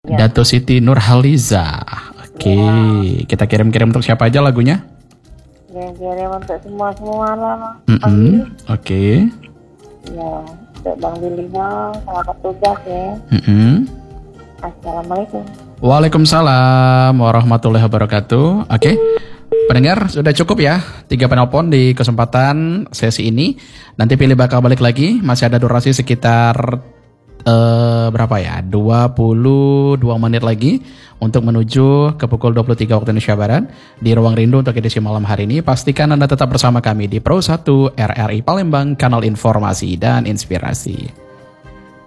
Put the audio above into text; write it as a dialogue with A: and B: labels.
A: Ya.
B: Dato Siti Nurhaliza. Oke, kita kirim-kirim untuk siapa aja lagunya?
A: Kirim untuk semua lah.
B: Oke.
A: Ya, untuk Bang Billy dong, selamat tugas ya. Assalamualaikum.
B: Waalaikumsalam warahmatullahi wabarakatuh. Oke, pendengar sudah cukup ya 3 penelpon di kesempatan sesi ini. Nanti pilih bakal balik lagi, masih ada durasi sekitar berapa ya? 22 menit lagi untuk menuju ke pukul 23 waktu Indonesia Barat di Ruang Rindu untuk edisi malam hari ini. Pastikan Anda tetap bersama kami di Pro 1 RRI Palembang, kanal informasi dan inspirasi.